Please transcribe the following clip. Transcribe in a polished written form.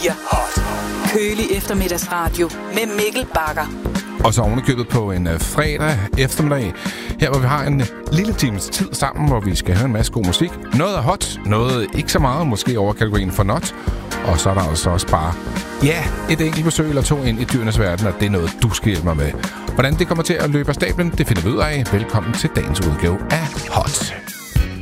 4 hot. Kølig eftermiddagsradio med Mikkel Bagger. Og så ovenikøbet på en fredag eftermiddag, her hvor vi har en lille times tid sammen, hvor vi skal høre en masse god musik. Noget er hot, noget ikke så meget, måske over kategorien for not. Og så er der altså også bare, et enkelt besøg eller to ind i dyrenes verden, og det er noget, du skal hjælpe mig med. Hvordan det kommer til at løbe af stablen, det finder vi ud af. Velkommen til dagens udgave af Hot.